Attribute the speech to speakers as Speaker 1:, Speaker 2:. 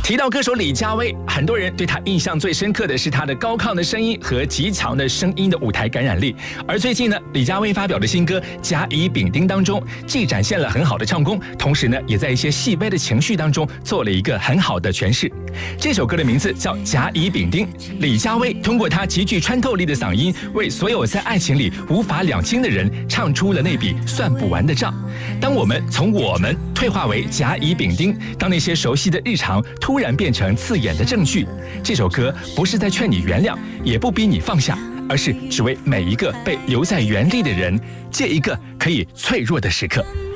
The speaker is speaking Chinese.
Speaker 1: 提到歌手李佳薇，很多人对她印象最深刻的是她的高亢的声音和极强的声音的舞台感染力。而最近呢，李佳薇发表的新歌《甲乙丙丁》当中，既展现了很好的唱功，同时呢，也在一些细微的情绪当中做了一个很好的诠释。这首歌的名字叫《甲乙丙丁》，李佳薇通过她极具穿透力的嗓音，为所有在爱情里无法两清的人唱出了那笔算不完的账。当我们从我们退化为甲乙丙丁，当那些熟悉的日常突然变成刺眼的证据，这首歌不是在劝你原谅，也不逼你放下，而是只为每一个被留在原地的人借一个可以脆弱的时刻。